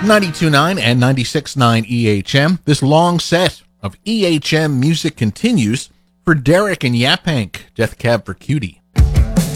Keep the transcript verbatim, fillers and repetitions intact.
ninety-two point nine and ninety-six point nine E H M. This long set of E H M music continues for Derek and Yapank, Death Cab for Cutie.